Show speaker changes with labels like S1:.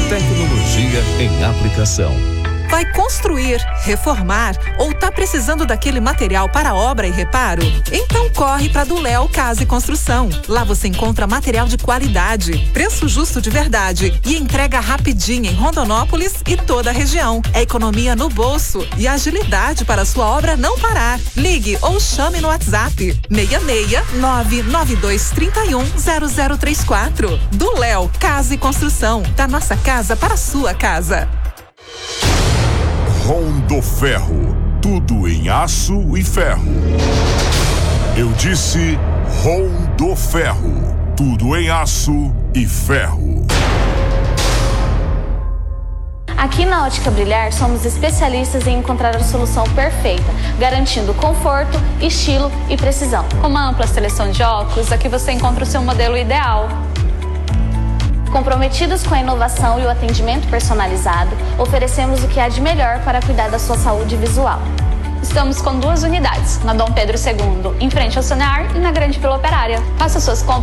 S1: Tecnologia em aplicação.
S2: Vai construir, reformar ou tá precisando daquele material para obra e reparo? Então corre para do Léo Casa e Construção. Lá você encontra material de qualidade, preço justo de verdade e entrega rapidinho em Rondonópolis e toda a região. É economia no bolso e agilidade para sua obra não parar. Ligue ou chame no WhatsApp 66992310034. Do Léo Casa e Construção. Da nossa casa para a sua casa.
S3: Rondoferro, tudo em aço e ferro. Eu disse Rondoferro, tudo em aço e ferro.
S4: Aqui na Ótica Brilhar somos especialistas em encontrar a solução perfeita, garantindo conforto, estilo e precisão.
S5: Com uma ampla seleção de óculos, aqui você encontra o seu modelo ideal.
S4: Comprometidos com a inovação e o atendimento personalizado, oferecemos o que há de melhor para cuidar da sua saúde visual.
S5: Estamos com 2 unidades, na Dom Pedro II, em frente ao Sonar e na Grande Vila Operária. Faça suas compras